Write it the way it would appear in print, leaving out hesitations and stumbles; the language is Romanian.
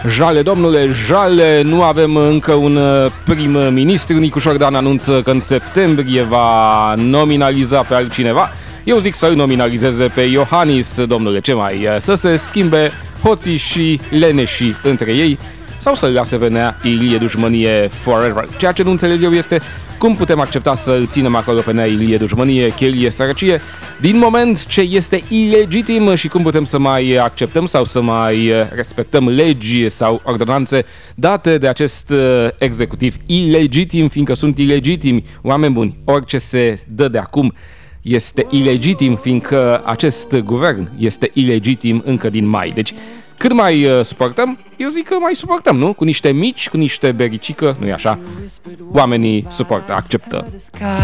Jale, domnule, jale, nu avem încă un prim-ministru. Nicu Șordan anunță că în septembrie va nominaliza pe altcineva. Eu zic să îl nominalizeze pe Iohannis, domnule, ce mai? Să se schimbe hoții și leneșii între ei sau să-l lase venea Ilie dușmănie forever. Ceea ce nu înțeleg eu este cum putem accepta să-l ținem acolo pe nea Ilie dușmănie, chelie, sărăcie, din moment ce este ilegitim, și cum putem să mai acceptăm sau să mai respectăm legi sau ordonanțe date de acest executiv ilegitim, fiindcă sunt ilegitimi, oameni buni. Orice se dă de acum este ilegitim, fiindcă acest guvern este ilegitim încă din mai. Deci, cât mai suportăm? Eu zic că mai suportăm, nu? Cu niște mici, cu niște bericică, nu-i așa? Oamenii suportă, acceptă.